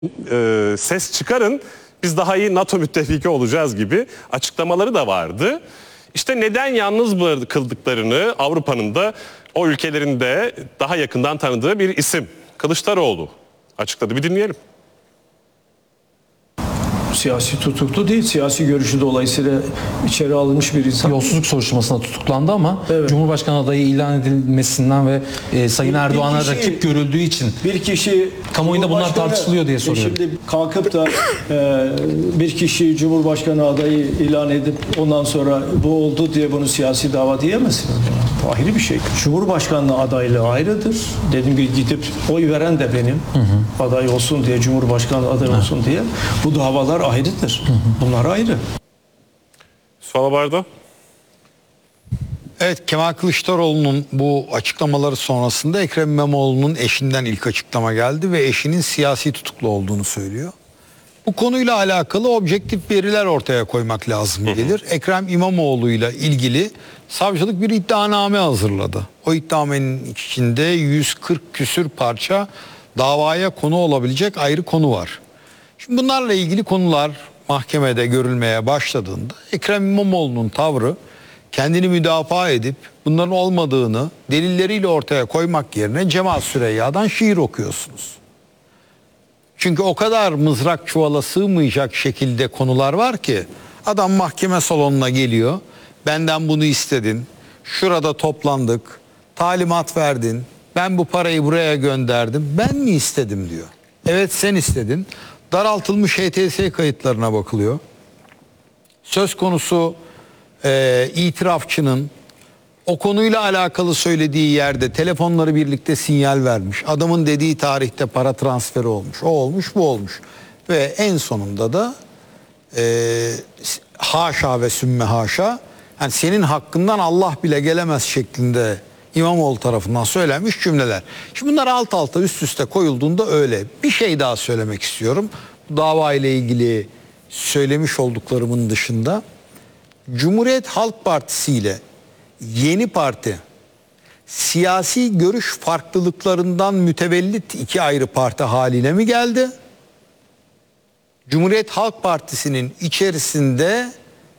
ses çıkarın, biz daha iyi NATO müttefiki olacağız gibi açıklamaları da vardı. İşte neden yalnız bırakıldıklarını Avrupa'nın da o ülkelerinde daha yakından tanıdığı bir isim Kılıçdaroğlu açıkladı. Bir dinleyelim. Siyasi tutuklu değil, siyasi görüşü dolayısıyla içeri alınmış bir insan. Yolsuzluk soruşturmasında tutuklandı ama evet, Cumhurbaşkanı adayı ilan edilmesinden ve Sayın Erdoğan'a rakip görüldüğü için bir kişi kamuoyunda bunlar tartışılıyor diye soruyorum. Şimdi kalkıp da bir kişi Cumhurbaşkanı adayı ilan edip ondan sonra bu oldu diye bunu siyasi dava diyemezsiniz buna. Bu ayrı bir şey. Cumhurbaşkanlığı adaylığı ayrıdır. Dediğim gibi gidip oy veren de benim. Aday olsun diye, Cumhurbaşkanı aday olsun diye. Bu davalar ayrıdır. Bunlar ayrı. Sonra barda. Evet, Kemal Kılıçdaroğlu'nun bu açıklamaları sonrasında Ekrem İmamoğlu'nun eşinden ilk açıklama geldi ve eşinin siyasi tutuklu olduğunu söylüyor. Bu konuyla alakalı objektif veriler ortaya koymak lazım gelir. Ekrem İmamoğlu'yla ilgili savcılık bir iddianame hazırladı. O iddianamenin içinde 140 küsür parça davaya konu olabilecek ayrı konu var. Şimdi bunlarla ilgili konular mahkemede görülmeye başladığında Ekrem İmamoğlu'nun tavrı kendini müdafaa edip bunların olmadığını delilleriyle ortaya koymak yerine Cemal Süreyya'dan şiir okuyorsunuz. Çünkü o kadar mızrak çuvala sığmayacak şekilde konular var ki adam mahkeme salonuna geliyor. Benden bunu istedin. Şurada toplandık. Talimat verdin. Ben bu parayı buraya gönderdim. Ben mi istedim diyor. Evet, sen istedin. Daraltılmış HTS kayıtlarına bakılıyor. Söz konusu itirafçının o konuyla alakalı söylediği yerde telefonları birlikte sinyal vermiş. Adamın dediği tarihte para transferi olmuş. O olmuş, bu olmuş. Ve en sonunda da haşa ve sümme haşa, yani senin hakkından Allah bile gelemez şeklinde İmamoğlu tarafından söylenmiş cümleler. Şimdi bunlar alt alta üst üste koyulduğunda öyle. Bir şey daha söylemek istiyorum. Bu dava ile ilgili söylemiş olduklarımın dışında Cumhuriyet Halk Partisi ile Yeni Parti siyasi görüş farklılıklarından mütevellit iki ayrı parti haline mi geldi? Cumhuriyet Halk Partisi'nin içerisinde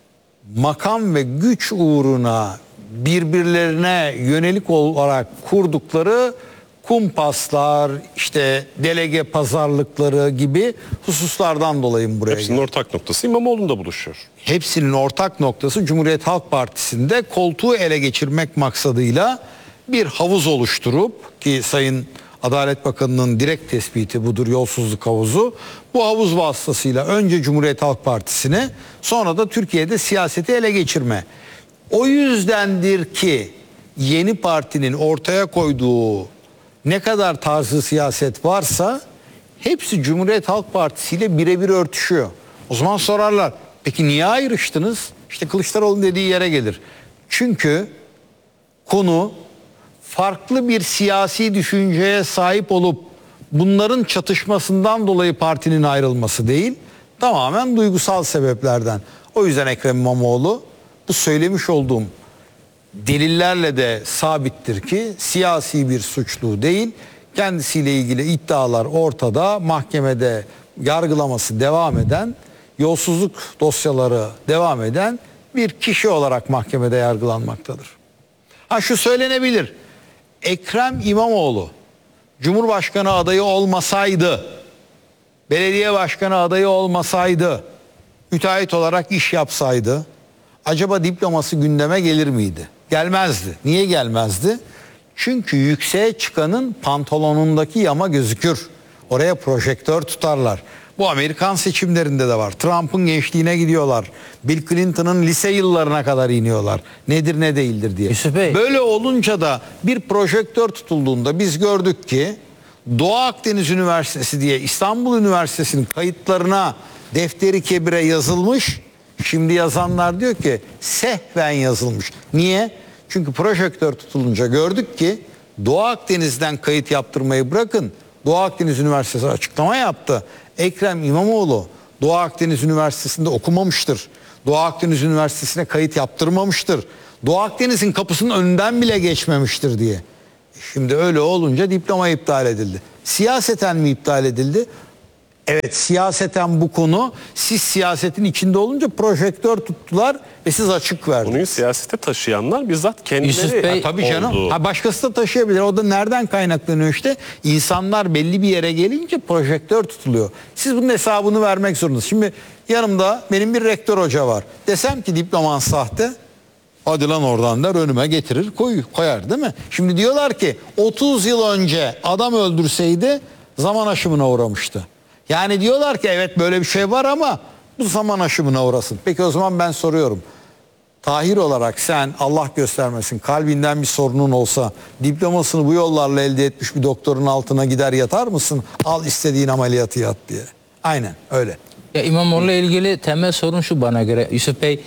makam ve güç uğruna birbirlerine yönelik olarak kurdukları kumpaslar, işte delege pazarlıkları gibi hususlardan dolayı mı buraya Hepsinin ortak noktası İmamoğlu'nda buluşuyor. Hepsinin ortak noktası Cumhuriyet Halk Partisi'nde koltuğu ele geçirmek maksadıyla bir havuz oluşturup, ki Sayın Adalet Bakanı'nın direkt tespiti budur, yolsuzluk havuzu. Bu havuz vasıtasıyla önce Cumhuriyet Halk Partisi'ne, sonra da Türkiye'de siyaseti ele geçirme. O yüzdendir ki Yeni Parti'nin ortaya koyduğu ne kadar tarzı siyaset varsa hepsi Cumhuriyet Halk Partisi ile birebir örtüşüyor. O zaman sorarlar, peki niye ayrıştınız? İşte Kılıçdaroğlu'nun dediği yere gelir. Çünkü konu farklı bir siyasi düşünceye sahip olup bunların çatışmasından dolayı partinin ayrılması değil, tamamen duygusal sebeplerden. O yüzden Ekrem İmamoğlu bu söylemiş olduğum delillerle de sabittir ki siyasi bir suçlu değil, kendisiyle ilgili iddialar ortada, mahkemede yargılaması devam eden, yolsuzluk dosyaları devam eden bir kişi olarak mahkemede yargılanmaktadır. Ha, şu söylenebilir: Ekrem İmamoğlu Cumhurbaşkanı adayı olmasaydı, belediye başkanı adayı olmasaydı, müteahhit olarak iş yapsaydı acaba diploması gündeme gelir miydi? Gelmezdi. Niye gelmezdi? Çünkü yükseğe çıkanın pantolonundaki yama gözükür. Oraya projektör tutarlar. Bu Amerikan seçimlerinde de var. Trump'ın gençliğine gidiyorlar. Bill Clinton'ın lise yıllarına kadar iniyorlar. Nedir ne değildir diye. Yusuf Bey. Böyle olunca da bir projektör tutulduğunda biz gördük ki Doğu Akdeniz Üniversitesi diye İstanbul Üniversitesi'nin kayıtlarına defteri kebire yazılmış. Şimdi yazanlar diyor ki sehven yazılmış. Niye? Çünkü projektör tutulunca gördük ki Doğu Akdeniz'den kayıt yaptırmayı bırakın. Doğu Akdeniz Üniversitesi açıklama yaptı. Ekrem İmamoğlu Doğu Akdeniz Üniversitesi'nde okumamıştır. Doğu Akdeniz Üniversitesi'ne kayıt yaptırmamıştır. Doğu Akdeniz'in kapısının önünden bile geçmemiştir diye. Şimdi öyle olunca diploma iptal edildi. Siyaseten mi iptal edildi? Evet, siyaseten bu konu, siz siyasetin içinde olunca projektör tuttular ve siz açık verdiniz. Bunu siyasete taşıyanlar bizzat kendileri Yusuf Bey, Tabii canım. oldu. Ha, başkası da taşıyabilir. O da nereden kaynaklanıyor işte? İnsanlar belli bir yere gelince projektör tutuluyor. Siz bunun hesabını vermek zorundasınız. Şimdi yanımda benim bir rektör hoca var. Desem ki diploman sahte. Hadi lan oradan der, önüme getirir koyar değil mi? Şimdi diyorlar ki 30 yıl önce adam öldürseydi zaman aşımına uğramıştı. Yani diyorlar ki evet böyle bir şey var ama bu zaman aşımına uğrasın. Peki o zaman ben soruyorum. Tahir olarak sen, Allah göstermesin, kalbinden bir sorunun olsa diplomasını bu yollarla elde etmiş bir doktorun altına gider yatar mısın? Al istediğin ameliyatı yat diye. Aynen öyle. Ya İmamoğlu'yla ilgili temel sorun şu bana göre. Yusuf Bey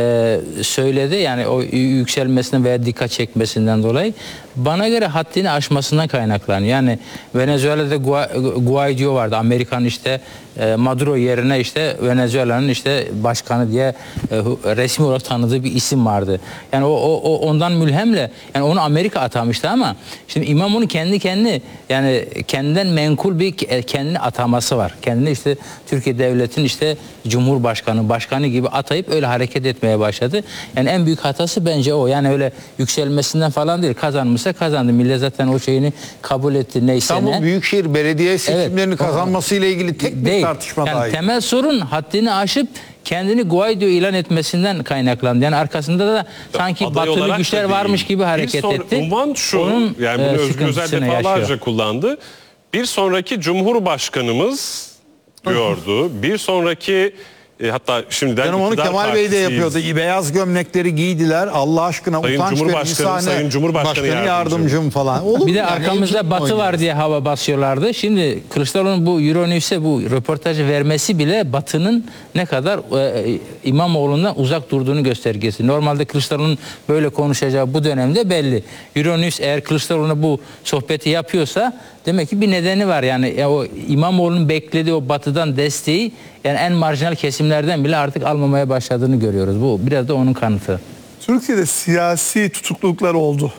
söyledi, yani o yükselmesinden veya dikkat çekmesinden dolayı. Bana göre haddini aşmasından kaynaklanıyor. Yani Venezuela'da Guaido vardı. Amerikan işte Maduro yerine işte Venezuela'nın işte başkanı diye resmi olarak tanıdığı bir isim vardı. Yani o ondan mülhemle, yani onu Amerika atamıştı ama şimdi İmamoğlu kendi yani kendinden menkul bir kendini ataması var. Kendini işte Türkiye Devleti'nin işte Cumhurbaşkanı, başkanı gibi atayıp öyle hareket etmeye başladı. Yani en büyük hatası bence o. Yani öyle yükselmesinden falan değil. Kazanmışsa kazandı. Millet zaten o şeyini kabul etti, neyse İstanbul ne. Büyükşehir Belediye seçimlerini kazanmasıyla ilgili tek bir Değil. tartışma Yani dahi. temel sorun haddini aşıp kendini Guaido ilan etmesinden kaynaklandı. Yani arkasında da sanki Aday batılı olarak güçler da varmış değil. gibi hareket Bir etti. Unvan şu, Onun, yani bunu Özgür Özel sıkıntısını defalarca yaşıyor. kullandı. Bir sonraki Cumhurbaşkanımız diyordu. Bir sonraki hatta şimdiden Canım onu iktidar Kemal Bey de partisiyiz. yapıyordu. Beyaz gömlekleri giydiler. Allah aşkına Sayın utanç verin. Cumhurbaşkanı, Sayın Cumhurbaşkanı yardımcım falan. Olur Bir mu de ya? arkamızda Mevcut mu Batı oynuyor? var diye hava basıyorlardı. Şimdi Kılıçdaroğlu'nun bu Euronews'e bu röportajı vermesi bile Batı'nın ne kadar İmamoğlu'ndan uzak durduğunu göstergesi. Normalde Kılıçdaroğlu'nun böyle konuşacağı bu dönemde belli. Euronews eğer Kılıçdaroğlu'na bu sohbeti yapıyorsa demek ki bir nedeni var. Yani o İmamoğlu'nun beklediği o Batı'dan desteği yani en marjinal kesimlerden bile artık almamaya başladığını görüyoruz. Bu biraz da onun kanıtı. Türkiye'de siyasi tutukluluklar oldu.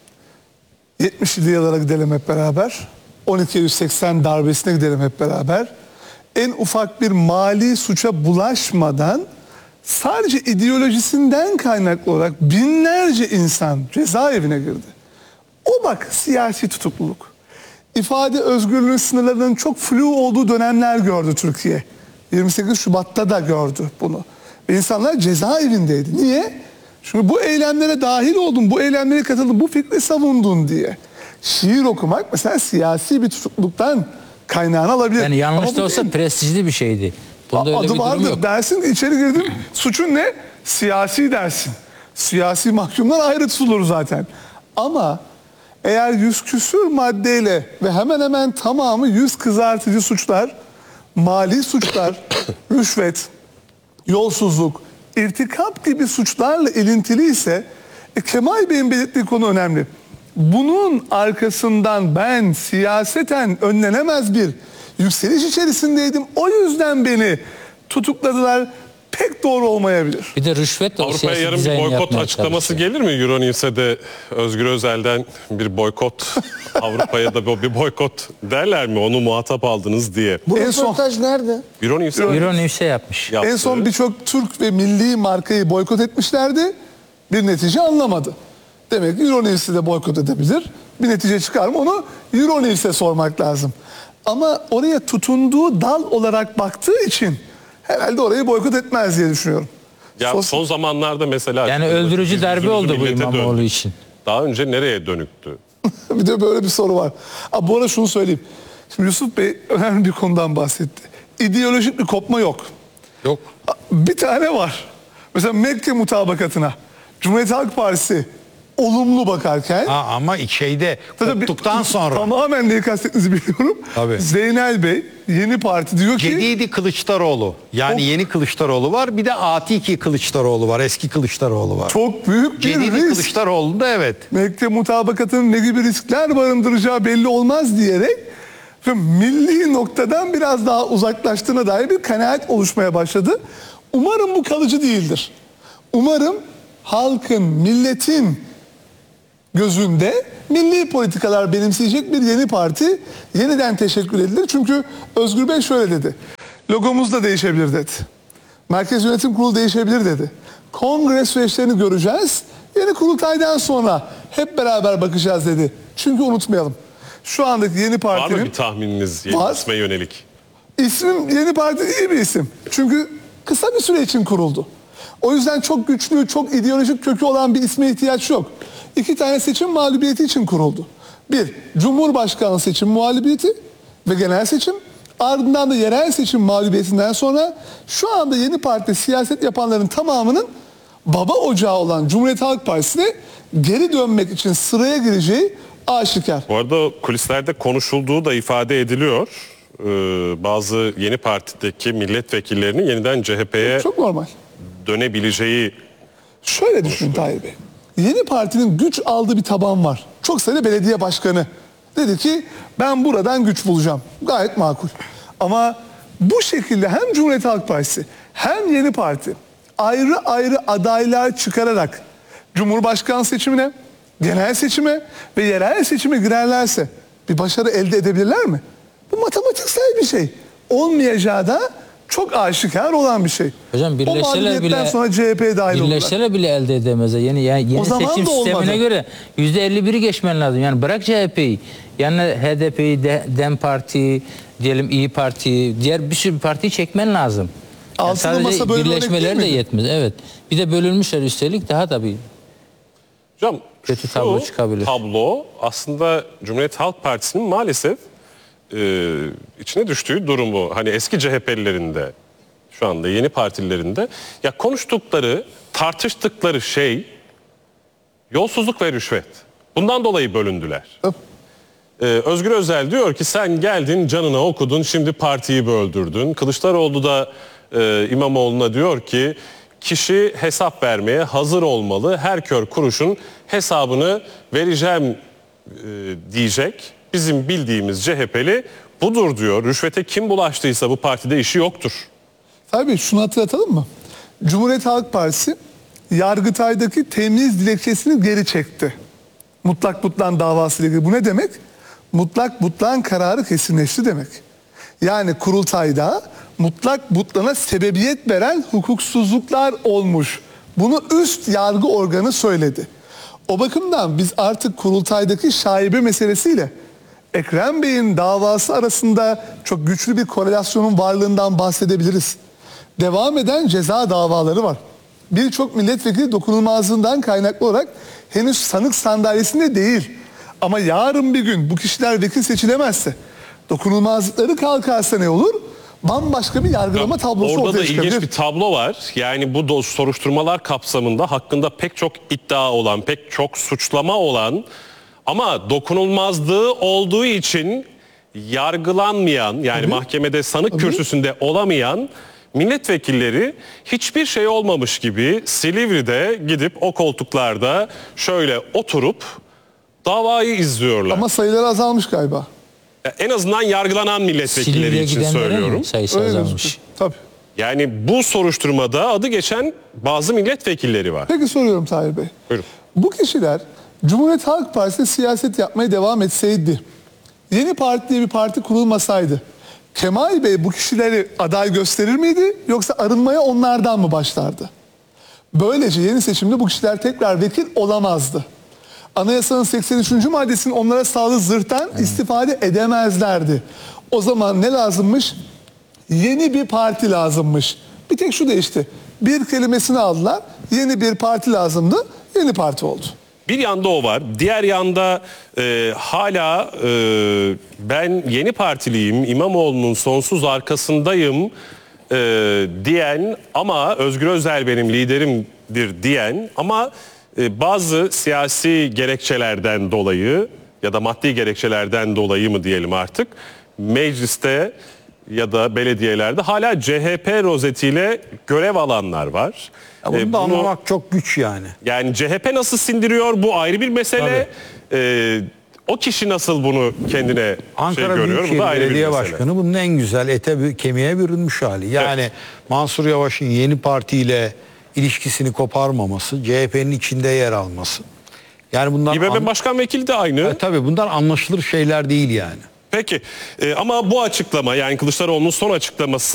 70'li yıllara gidelim hep beraber. 12.180 darbesine gidelim hep beraber. En ufak bir mali suça bulaşmadan sadece ideolojisinden kaynaklı olarak binlerce insan cezaevine girdi. O bak siyasi tutukluluk. İfade özgürlüğü sınırlarının çok flu olduğu dönemler gördü Türkiye. 28 Şubat'ta da gördü bunu. Ve insanlar cezaevindeydi. Niye? Çünkü bu eylemlere dahil oldun, bu eylemlere katıldın, bu fikri savundun diye. Şiir okumak mesela siyasi bir tutukluluktan kaynağını alabilir. Yani yanlış Ama da bu olsa değil. prestijli bir şeydi. Bunda öyle bir Adı durum vardır. yok. Dersin ki içeri girdin. Suçun ne? Siyasi dersin. Siyasi mahkumlar ayrı tutulur zaten. Ama eğer 100 küsür maddeyle ve hemen hemen tamamı yüz kızartıcı suçlar, mali suçlar, rüşvet, yolsuzluk, irtikap gibi suçlarla ilintili ise Kemal Bey'in belirttiği konu önemli. Bunun arkasından ben siyaseten önlenemez bir yükseliş içerisindeydim. O yüzden beni tutukladılar. Pek doğru olmayabilir. Bir de rüşvet de o Avrupa'ya siyasi yarın bir dizaynı boykot yapmaya açıklaması çalışıyor. gelir mi? Euronews'e de Özgür Özel'den bir boykot, Avrupa'ya da bir boykot derler mi? Onu muhatap aldınız diye. Bu En son- röportaj nerede? Euronews'e Euronews'e yapmış. yaptı. En son birçok Türk ve milli markayı boykot etmişlerdi. Bir netice anlamadı. Demek ki Euronews'i de boykot edebilir. Bir netice çıkar mı onu Euronews'e sormak lazım. Ama oraya tutunduğu dal olarak baktığı için herhalde orayı boykot etmez diye düşünüyorum. Ya Sos- son zamanlarda mesela Yani öldürücü yüzümüzü darbe oldu bu millete İmamoğlu döndük. için. Daha önce nereye dönüktü? Bir de böyle bir soru var. Bu arada şunu söyleyeyim. Şimdi Yusuf Bey önemli bir konudan bahsetti. İdeolojik bir kopma yok. Yok. Bir tane var. Mesela Mekke mutabakatına Cumhuriyet Halk Partisi olumlu bakarken Ama şeyde koptuktan sonra. tamamen neyi kastettiğinizi biliyorum. Tabii. Zeynel Bey yeni parti diyor ki Cedidi Kılıçdaroğlu. Yani yeni Kılıçdaroğlu var. Bir de Atiki Kılıçdaroğlu var. Eski Kılıçdaroğlu var. çok büyük bir Cedidi risk. Kılıçdaroğlu da evet. Mekke mutabakatının ne gibi riskler barındıracağı belli olmaz diyerek ve milli noktadan biraz daha uzaklaştığına dair bir kanaat oluşmaya başladı. Umarım bu kalıcı değildir. Umarım halkın, milletin gözünde milli politikalar benimseyecek bir yeni parti yeniden teşekkür edilir. Çünkü Özgür Bey şöyle dedi. Logomuz da değişebilir dedi. Merkez Yönetim Kurulu değişebilir dedi. Kongre süreçlerini göreceğiz. Yeni kurultaydan sonra hep beraber bakacağız dedi. Çünkü unutmayalım. Şu andaki yeni Var partinin... mı bir tahmininiz yeni Var. isme yönelik? İsmim yeni parti iyi bir isim. Çünkü kısa bir süre için kuruldu. O yüzden çok güçlü, çok ideolojik kökü olan bir isme ihtiyaç yok. 2 tane seçim mağlubiyeti için kuruldu. Bir, Cumhurbaşkanı seçim mağlubiyeti ve genel seçim. Ardından da yerel seçim mağlubiyetinden sonra şu anda yeni parti siyaset yapanların tamamının baba ocağı olan Cumhuriyet Halk Partisi'ne geri dönmek için sıraya gireceği aşikar. Bu arada kulislerde konuşulduğu da ifade ediliyor. Bazı yeni partideki milletvekillerinin yeniden CHP'ye Çok normal. dönebileceği. Şöyle düşünün Tahir Bey. Yeni partinin güç aldığı bir taban var. Çok sayıda belediye başkanı dedi ki ben buradan güç bulacağım. Gayet makul. Ama bu şekilde hem Cumhuriyet Halk Partisi hem yeni parti ayrı ayrı adaylar çıkararak Cumhurbaşkanı seçimine, genel seçime ve yerel seçime girerlerse bir başarı elde edebilirler mi? Bu matematiksel bir şey. Olmayacağı da çok aşikar olan bir şey. Hocam o birleşseler mağlubiyetten bile sonra CHP'ye dahil oldular. birleşseler bile elde edemezler. Yeni O zaman seçim da olmadı. sistemine göre %51'i geçmen lazım. Yani bırak CHP'yi. Yani HDP'yi, DEM Parti, diyelim İyi Parti, diğer bir sürü partiyi çekmen lazım. Yani Altılı sadece masa böyle örnek birleşmeler değil de miydi? yetmez. Evet. Bir de bölünmüşler üstelik daha tabii. Hocam Kötü tablo çıkabilir. Tablo aslında Cumhuriyet Halk Partisi'nin maalesef içine düştüğü durumu. Hani eski CHP'lilerin de şu anda yeni partililerinde ya konuştukları, tartıştıkları şey yolsuzluk ve rüşvet. Bundan dolayı bölündüler. Özgür Özel diyor ki sen geldin canına okudun şimdi partiyi böldürdün. Kılıçdaroğlu da İmamoğlu'na diyor ki kişi hesap vermeye hazır olmalı. Her kör kuruşun hesabını vereceğim diyecek. Bizim bildiğimiz CHP'li budur diyor. Rüşvete kim bulaştıysa bu partide işi yoktur. Tabii şunu hatırlatalım mı? Cumhuriyet Halk Partisi Yargıtay'daki temiz dilekçesini geri çekti. Mutlak butlan davasıyla ilgili. Bu ne demek? Mutlak butlan kararı kesinleşti demek. Yani kurultayda mutlak butlana sebebiyet veren hukuksuzluklar olmuş. Bunu üst yargı organı söyledi. O bakımdan biz artık kurultaydaki şaibe meselesiyle Ekrem Bey'in davası arasında çok güçlü bir korelasyonun varlığından bahsedebiliriz. Devam eden ceza davaları var. Birçok milletvekili dokunulmazlığından kaynaklı olarak henüz sanık sandalyesinde değil. Ama yarın bir gün bu kişiler vekil seçilemezse, dokunulmazlıkları kalkarsa ne olur? Bambaşka bir yargılama tablosu Orada da ortaya ilginç çıkabilir. bir tablo var. Yani bu soruşturmalar kapsamında hakkında pek çok iddia olan, pek çok suçlama olan ama dokunulmazlığı olduğu için yargılanmayan yani mahkemede sanık kürsüsünde olamayan milletvekilleri hiçbir şey olmamış gibi Silivri'de gidip o koltuklarda şöyle oturup davayı izliyorlar. Ama sayıları azalmış galiba. En azından yargılanan milletvekilleri Silivri'ye için gidenlerin söylüyorum. mi sayısı Öyle azalmış? gözüküyor. Tabii. Yani bu soruşturmada adı geçen bazı milletvekilleri var. Peki soruyorum Tahir Bey. Buyurun. Bu kişiler Cumhuriyet Halk Partisi siyaset yapmaya devam etseydi, yeni parti diye bir parti kurulmasaydı, Kemal Bey bu kişileri aday gösterir miydi yoksa arınmaya onlardan mı başlardı? Böylece yeni seçimde bu kişiler tekrar vekil olamazdı. Anayasanın 83. maddesinin onlara sağladığı zırhtan istifade edemezlerdi. O zaman ne lazımmış? Yeni bir parti lazımmış. Bir tek şu değişti. Bir kelimesini aldılar. Yeni bir parti lazımdı. Yeni parti oldu. Bir yanda o var. Diğer yanda hala ben yeni partiliyim, İmamoğlu'nun sonsuz arkasındayım diyen ama Özgür Özel benim liderimdir diyen ama bazı siyasi gerekçelerden dolayı ya da maddi gerekçelerden dolayı mı diyelim artık mecliste ya da belediyelerde hala CHP rozetiyle görev alanlar var. Ya bunu da anlamak çok güç yani. Yani CHP nasıl sindiriyor bu ayrı bir mesele. O kişi nasıl bunu kendine Ankara görüyor bu Büyükşehir da ayrı bir Belediye mesele. Başkanı bunun en güzel kemiğe bürünmüş hali. Yani Evet. Mansur Yavaş'ın yeni partiyle ilişkisini koparmaması, CHP'nin içinde yer alması. Yani bunlar İBB Başkan Vekili de aynı. tabii bunlar anlaşılır şeyler değil yani. Peki ama bu açıklama, yani Kılıçdaroğlu'nun son açıklaması